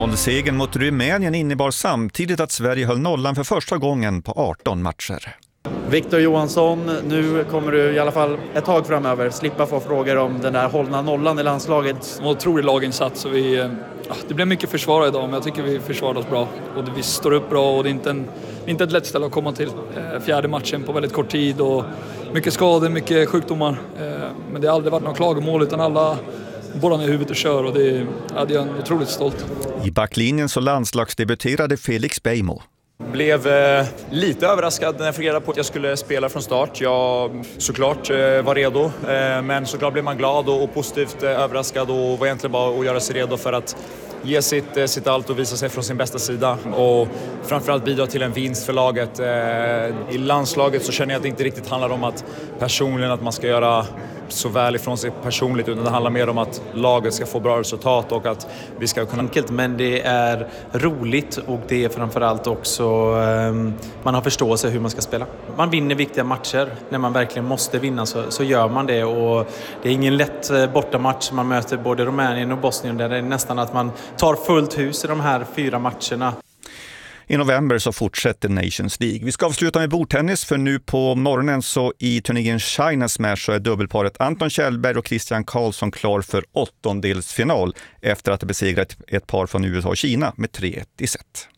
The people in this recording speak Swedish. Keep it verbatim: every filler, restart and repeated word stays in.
Segern mot Rumänien innebar samtidigt att Sverige höll nollan för första gången på arton matcher. Victor Johansson, nu kommer du i alla fall ett tag framöver slippa få frågor om den där hållna nollan i landslaget. En otrolig laginsats och vi, ja, det blev mycket försvara idag, men jag tycker vi försvarade oss bra. Och vi står upp bra och det är inte, en, inte ett lätt ställe att komma till. Fjärde matchen på väldigt kort tid och mycket skador, mycket sjukdomar. Men det har aldrig varit någon klagomål utan alla bollarna i huvudet och kör och det, ja, det är en otroligt stolt. I backlinjen så landslagsdebuterade Felix Beijmo. Blev eh, lite överraskad när jag fick reda på att jag skulle spela från start. Jag såklart eh, var redo, eh, men såklart blev man glad och, och positivt eh, överraskad och var egentligen bara att göra sig redo för att ge sitt, eh, sitt allt och visa sig från sin bästa sida och framförallt bidra till en vinst för laget. Eh, I landslaget så känner jag att det inte riktigt handlar om att personligen att man ska göra så väl ifrån sig personligt, utan det handlar mer om att laget ska få bra resultat och att vi ska kunna... Enkelt, men det är roligt och det är framförallt också um, man har förståelse hur man ska spela. Man vinner viktiga matcher. När man verkligen måste vinna så, så gör man det och det är ingen lätt bortamatch. Man möter både Rumänien och Bosnien där det är nästan att man tar fullt hus i de här fyra matcherna. I november så fortsätter Nations League. Vi ska avsluta med bordtennis för nu på morgonen så i turneringen China Smash så är dubbelparet Anton Kjellberg och Christian Karlsson klar för åttondelsfinal efter att ha besegrat ett par från U S A och Kina med tre ett i set.